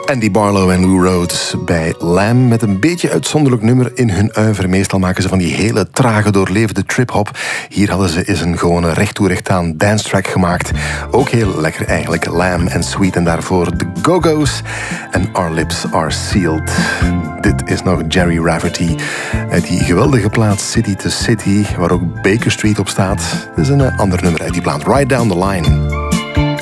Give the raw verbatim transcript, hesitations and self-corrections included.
Andy Barlow en Lou Rhodes bij Lamb met een beetje uitzonderlijk nummer in hun oeuvre. Meestal maken ze van die hele trage, doorlevende trip-hop. Hier hadden ze eens een gewone recht toe recht aan dance track gemaakt. Ook heel lekker eigenlijk. Lamb en Sweet en daarvoor The Go-Go's en Our Lips Are Sealed. Dit is nog Jerry Rafferty uit die geweldige plaat City to City, waar ook Baker Street op staat. Dit is een ander nummer uit die plaat, Right Down the Line.